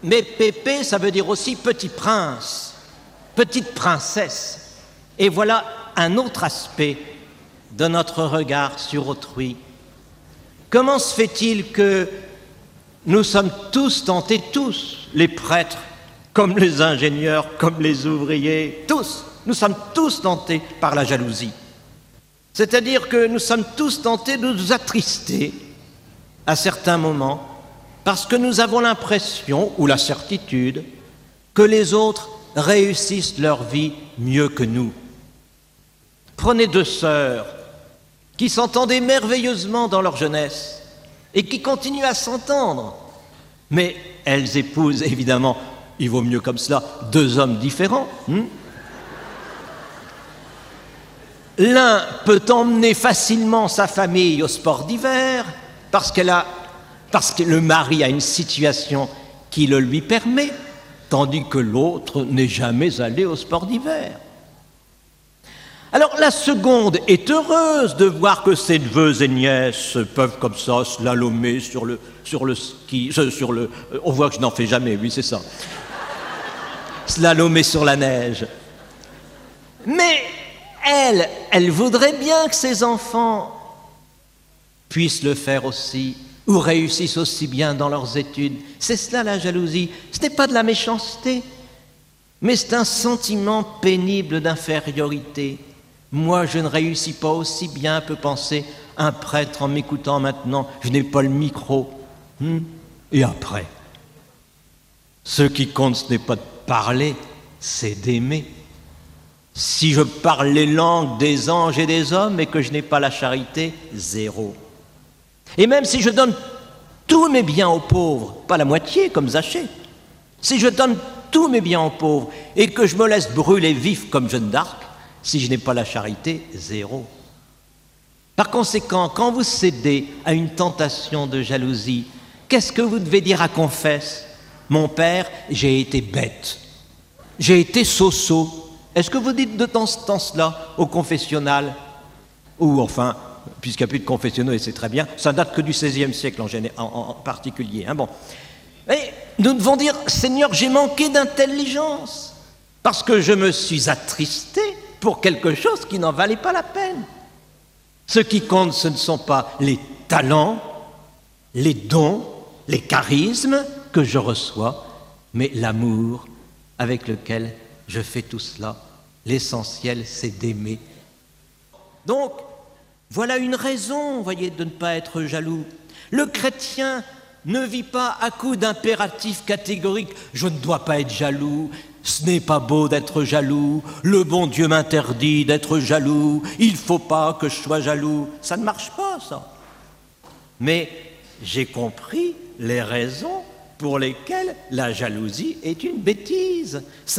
Mais Pépé, ça veut dire aussi petit prince, petite princesse. Et voilà un autre aspect de notre regard sur autrui. Comment se fait-il que nous sommes tous tentés, tous, les prêtres, comme les ingénieurs, comme les ouvriers, tous, nous sommes tous tentés par la jalousie. C'est-à-dire que nous sommes tous tentés de nous attrister à certains moments parce que nous avons l'impression, ou la certitude, que les autres réussissent leur vie mieux que nous. Prenez deux sœurs qui s'entendaient merveilleusement dans leur jeunesse et qui continuent à s'entendre, mais elles épousent évidemment, il vaut mieux comme cela, deux hommes différents. L'un peut emmener facilement sa famille au sport d'hiver parce que le mari a une situation qui le lui permet, tandis que l'autre n'est jamais allé au sport d'hiver. Alors la seconde est heureuse de voir que ses neveux et nièces peuvent comme ça slalomer sur le ski, on voit que je n'en fais jamais, oui c'est ça, slalomer sur la neige. Mais elle voudrait bien que ses enfants puissent le faire aussi, ou réussissent aussi bien dans leurs études. C'est cela la jalousie, ce n'est pas de la méchanceté, mais c'est un sentiment pénible d'infériorité. Moi, je ne réussis pas aussi bien, peut penser un prêtre en m'écoutant maintenant. Je n'ai pas le micro. Et après, ce qui compte, ce n'est pas de parler, c'est d'aimer. Si je parle les langues des anges et des hommes et que je n'ai pas la charité, zéro. Et même si je donne tous mes biens aux pauvres, pas la moitié comme Zachée, si je donne tous mes biens aux pauvres et que je me laisse brûler vif comme Jeanne d'Arc, si je n'ai pas la charité, zéro. Par conséquent, quand vous cédez à une tentation de jalousie, qu'est-ce que vous devez dire à Confesse ? Mon père, j'ai été bête, j'ai été soso. Est-ce que vous dites de temps en temps cela au confessionnal ? Ou enfin, puisqu'il n'y a plus de confessionnaux, et c'est très bien, ça date que du XVIe siècle en particulier. Bon. Et nous devons dire, Seigneur, j'ai manqué d'intelligence, parce que je me suis attristé pour quelque chose qui n'en valait pas la peine. Ce qui compte, ce ne sont pas les talents, les dons, les charismes que je reçois, mais l'amour avec lequel je fais tout cela. L'essentiel, c'est d'aimer. Donc, voilà une raison, voyez, de ne pas être jaloux. Le chrétien ne vit pas à coup d'impératifs catégoriques. Je ne dois pas être jaloux. Ce n'est pas beau d'être jaloux, le bon Dieu m'interdit d'être jaloux, il ne faut pas que je sois jaloux. Ça ne marche pas, ça. Mais j'ai compris les raisons pour lesquelles la jalousie est une bêtise.